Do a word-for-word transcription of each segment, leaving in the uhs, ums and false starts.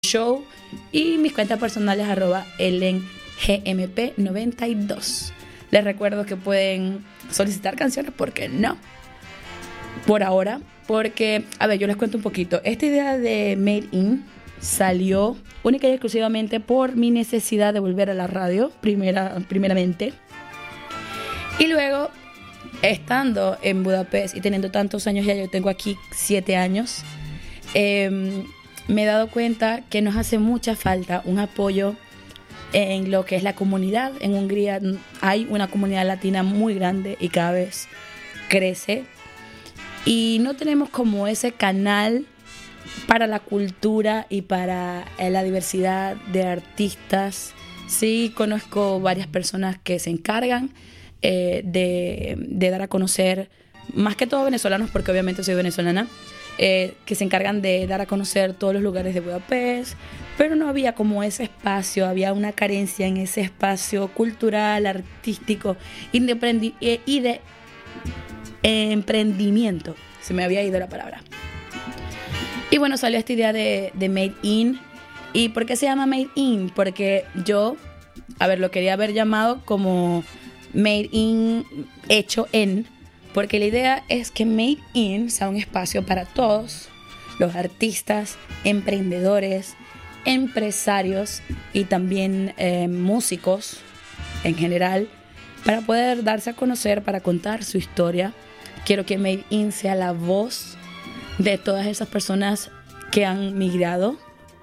show y mis cuentas personales arroba ellen g m p noventa y dos. Les recuerdo que pueden solicitar canciones, ¿por qué no? Por ahora, porque, a ver, yo les cuento un poquito. Esta idea de Made In salió única y exclusivamente por mi necesidad de volver a la radio, primera, primeramente. Y luego, estando en Budapest y teniendo tantos años, ya yo tengo aquí siete años, eh, me he dado cuenta que nos hace mucha falta un apoyo en lo que es la comunidad. En Hungría hay una comunidad latina muy grande y cada vez crece. Y no tenemos como ese canal para la cultura y para la diversidad de artistas. Sí, conozco varias personas que se encargan eh, de, de dar a conocer, más que todo venezolanos, porque obviamente soy venezolana, eh, que se encargan de dar a conocer todos los lugares de Budapest, pero no había como ese espacio, había una carencia en ese espacio cultural, artístico y de, emprendi- y de eh, emprendimiento. Se me había ido la palabra. Y bueno, salió esta idea de, de Made In. ¿Y por qué se llama Made In? Porque yo, a ver, lo quería haber llamado como Made In, hecho en, porque la idea es que Made In sea un espacio para todos los artistas, emprendedores, empresarios y también eh, músicos en general, para poder darse a conocer, para contar su historia. Quiero que Made In sea la voz de todas esas personas que han migrado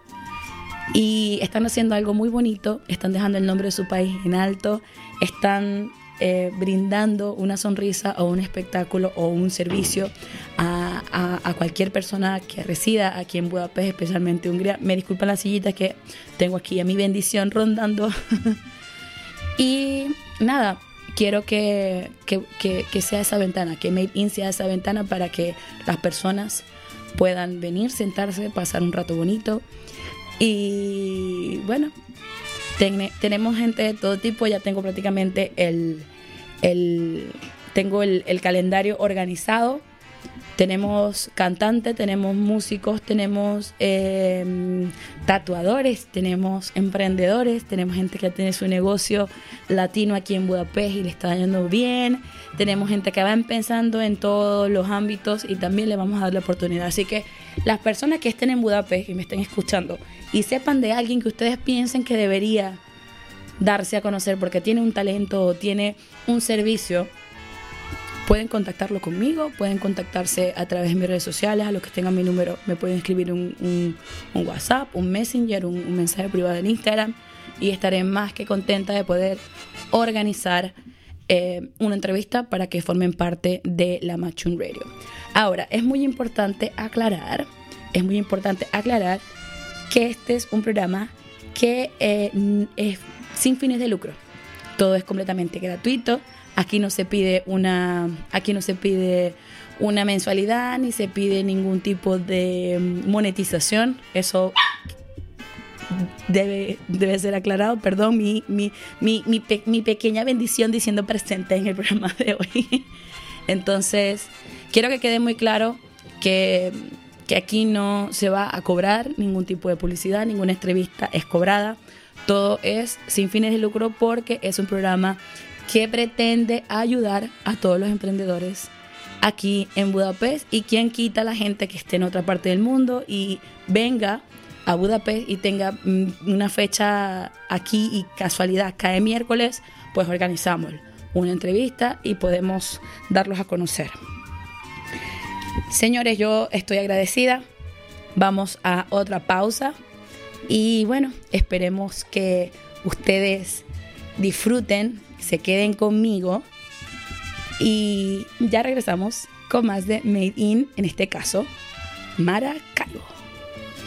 y están haciendo algo muy bonito, están dejando el nombre de su país en alto, están eh, brindando una sonrisa o un espectáculo o un servicio a, a, a cualquier persona que resida aquí en Budapest, especialmente Hungría. Me disculpan las sillitas que tengo aquí a mi bendición rondando. Y nada, quiero que, que, que, que sea esa ventana, que Made In sea esa ventana para que las personas puedan venir, sentarse, pasar un rato bonito. Y bueno, ten, tenemos gente de todo tipo. Ya tengo prácticamente el, el, tengo el, el calendario organizado. Tenemos cantantes, tenemos músicos, tenemos eh, tatuadores, tenemos emprendedores, tenemos gente que tiene su negocio latino aquí en Budapest y le está yendo bien. Tenemos gente que va empezando en todos los ámbitos y también le vamos a dar la oportunidad. Así que las personas que estén en Budapest y me estén escuchando y sepan de alguien que ustedes piensen que debería darse a conocer porque tiene un talento o tiene un servicio, pueden contactarlo conmigo, pueden contactarse a través de mis redes sociales. A los que tengan mi número me pueden escribir un, un, un WhatsApp, un Messenger, un, un mensaje privado en Instagram y estaré más que contenta de poder organizar eh, una entrevista para que formen parte de la Machun Radio. Ahora, es muy importante aclarar, es muy importante aclarar que este es un programa que eh, es sin fines de lucro. Todo es completamente gratuito. Aquí no se pide una, aquí no se pide una mensualidad ni se pide ningún tipo de monetización. Eso debe, debe ser aclarado. Perdón, mi, mi, mi, mi, pe, mi pequeña bendición diciendo presente en el programa de hoy. Entonces, quiero que quede muy claro que, que aquí no se va a cobrar ningún tipo de publicidad, ninguna entrevista es cobrada. Todo es sin fines de lucro porque es un programa que pretende ayudar a todos los emprendedores aquí en Budapest. Y quien quita a la gente que esté en otra parte del mundo y venga a Budapest y tenga una fecha aquí y casualidad cae miércoles, pues organizamos una entrevista y podemos darlos a conocer. Señores, yo estoy agradecida. Vamos a otra pausa y bueno, esperemos que ustedes disfruten, se queden conmigo y ya regresamos con más de Made In, en este caso Maracaibo.